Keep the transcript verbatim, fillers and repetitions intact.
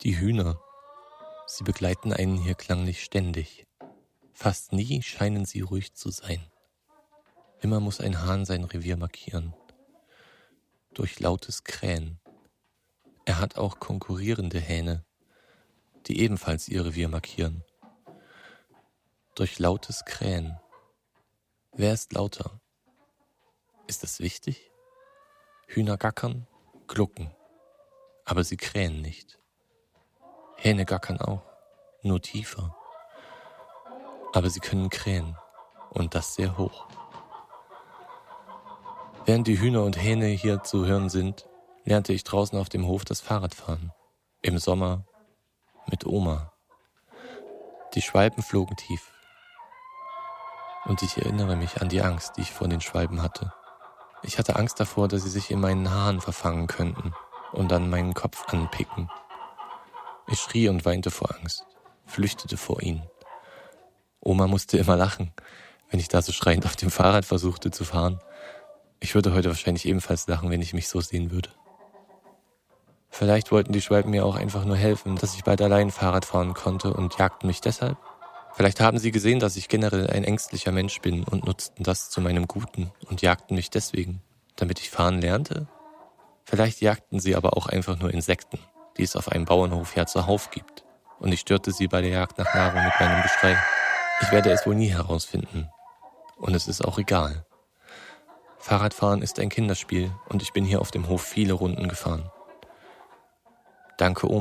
Die Hühner, sie begleiten einen hier klanglich ständig. Fast nie scheinen sie ruhig zu sein. Immer muss ein Hahn sein Revier markieren. Durch lautes Krähen. Er hat auch konkurrierende Hähne, die ebenfalls ihr Revier markieren. Durch lautes Krähen. Wer ist lauter? Ist das wichtig? Hühner gackern, glucken, aber sie krähen nicht. Hähne gackern auch, nur tiefer. Aber sie können krähen, und das sehr hoch. Während die Hühner und Hähne hier zu hören sind, lernte ich draußen auf dem Hof das Fahrradfahren. Im Sommer mit Oma. Die Schwalben flogen tief. Und ich erinnere mich an die Angst, die ich vor den Schwalben hatte. Ich hatte Angst davor, dass sie sich in meinen Haaren verfangen könnten und dann meinen Kopf anpicken. Ich schrie und weinte vor Angst, flüchtete vor ihnen. Oma musste immer lachen, wenn ich da so schreiend auf dem Fahrrad versuchte zu fahren. Ich würde heute wahrscheinlich ebenfalls lachen, wenn ich mich so sehen würde. Vielleicht wollten die Schwalben mir auch einfach nur helfen, dass ich bald allein Fahrrad fahren konnte und jagten mich deshalb. Vielleicht haben sie gesehen, dass ich generell ein ängstlicher Mensch bin und nutzten das zu meinem Guten und jagten mich deswegen, damit ich fahren lernte. Vielleicht jagten sie aber auch einfach nur Insekten, die es auf einem Bauernhof ja zuhauf gibt. Und ich störte sie bei der Jagd nach Nahrung mit meinem Geschrei. Ich werde es wohl nie herausfinden. Und es ist auch egal. Fahrradfahren ist ein Kinderspiel und ich bin hier auf dem Hof viele Runden gefahren. Danke, Oma.